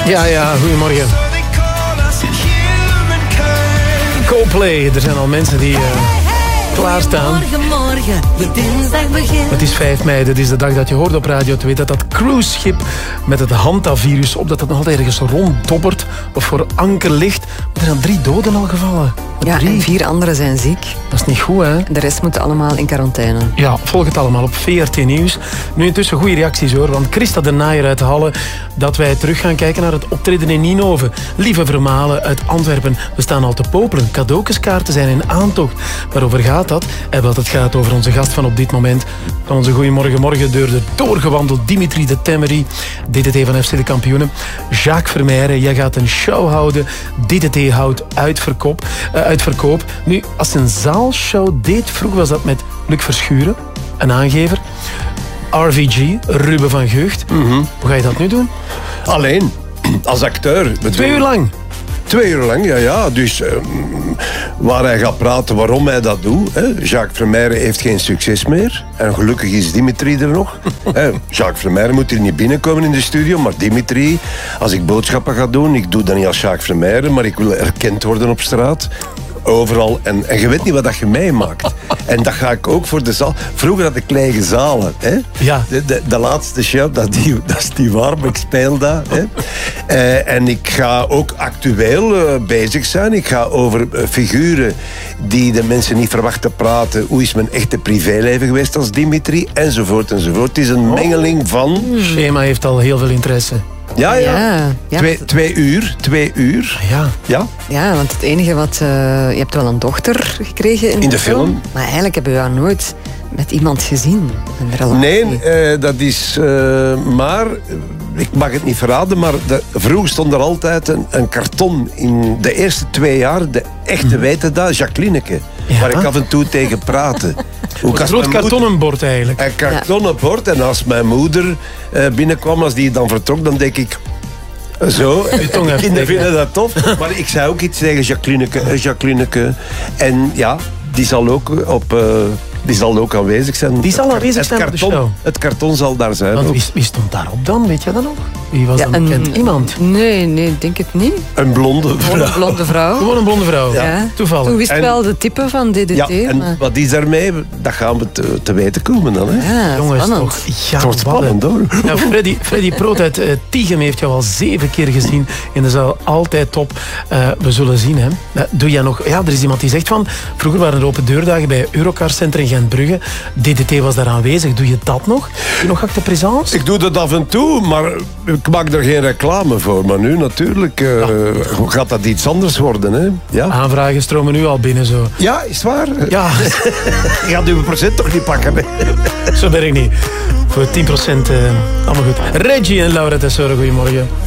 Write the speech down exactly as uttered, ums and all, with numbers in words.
Ja, ja, goedemorgen. Coldplay, er zijn al mensen die uh, klaarstaan. Morgen, morgen, de dinsdag begint. Het is vijf mei, dit is de dag dat je hoort op Radio twee dat dat cruiseschip met het hantavirus op dat het nog altijd ergens ronddobbert of voor anker ligt. Er zijn drie doden al gevallen. Ja, drie. en vier anderen zijn ziek. Dat is niet goed, hè? De rest moeten allemaal in quarantaine. Ja, volg het allemaal op V R T Nieuws. Nu intussen goede reacties hoor, want Christa de Naaier uit Halle dat wij terug gaan kijken naar het optreden in Ninove. Lieve Vermalen uit Antwerpen. We staan al te popelen. Cadeaukeskaarten zijn in aantocht. Waarover gaat dat? En wat het gaat over onze gast van op dit moment. Van onze Goeiemorgen Morgen deur de doorgewandeld Dimitri de Temmery. D D T van F C de Kampioenen. Jacques Vermeijren, jij gaat een show houden. D D T houdt uitverkoop. Uh, uitverkoop. Nu, als je een zaalshow deed, vroeger was dat met Luc Verschuren, een aangever. R V G, Ruben van Gucht. Mm-hmm. Hoe ga je dat nu doen? Alleen, als acteur. Twee uur lang? Twee uur lang, ja, ja. Dus uh, waar hij gaat praten waarom hij dat doet. Hè. Jacques Vermeijren heeft geen succes meer. En gelukkig is Dimitri er nog. Hè. Jacques Vermeijren moet hier niet binnenkomen in de studio. Maar Dimitri, als ik boodschappen ga doen, ik doe dat niet als Jacques Vermeijren, maar ik wil erkend worden op straat. Overal. En, en je weet niet wat dat je meemaakt. En dat ga ik ook voor de zaal. Vroeger had ik lege zalen. Hè? Ja. De, de, de laatste show, dat, die, dat is die warm. Ik speel dat. Hè? Uh, en ik ga ook actueel uh, bezig zijn. Ik ga over uh, figuren die de mensen niet verwachten praten. Hoe is mijn echte privéleven geweest als Dimitri? Enzovoort, enzovoort. Het is een oh. mengeling van... Schema heeft al heel veel interesse. Ja, ja. Ja, ja. Twee, twee uur. Twee uur. Ja. Ja. Ja, want het enige wat... Uh, je hebt wel een dochter gekregen in, In de film. Maar eigenlijk hebben we haar nooit met iemand gezien. Een relatie. Nee, uh, dat is... Uh, maar... Ik mag het niet verraden, maar de, vroeger stond er altijd een, een karton in de eerste twee jaar. De echte weten dat, Jacquelineke. Ja. Waar ik af en toe tegen praatte. Een groot kartonnenbord eigenlijk. Een kartonnenbord. En als mijn moeder uh, binnenkwam, als die dan vertrok, dan denk ik... Zo, kinderen vinden dat tof. Maar ik zei ook iets tegen Jacquelineke, uh, Jacquelineke. En ja, die zal ook op... Uh, Die zal ook aanwezig zijn. Die zal aanwezig het, zijn het karton, op de show. Het karton zal daar zijn. Want wie, wie stond daarop dan? Weet je dat nog? Wie was Ja, dan een, bekend? Iemand? Nee, nee, ik denk het niet. Een blonde vrouw. Gewoon een blonde vrouw. Gewoon een blonde vrouw. Ja. Ja. Toevallig. Toen wist En- wel de type van D D T. Ja, en maar... wat is daarmee? Dat gaan we te, te weten komen dan. Hè? Ja, Jongens, spannend. toch. Ja, Het wordt wat een- spannend hoor. Ja, Freddy, Freddy Proot uit uh, Tichem heeft jou al zeven keer gezien in de zaal. Altijd top. Uh, we zullen zien. Hè. Uh, doe jij nog... Ja, er is iemand die zegt van... Vroeger waren er open deurdagen bij Eurocar Center in Gent-Brugge. D D T was daar aanwezig. Doe je dat nog? Doe je nog acte présence? Ik doe dat af en toe, maar ik maak er geen reclame voor. Maar nu natuurlijk uh, Ja. gaat dat iets anders worden. Hè? Ja. Aanvragen stromen nu al binnen zo. ja, is het waar? Ja, Je gaat uw procent toch niet pakken? Hè? zo ben ik niet. Voor tien procent uh, allemaal goed. Reggie en Laura Tessoro, goedemorgen.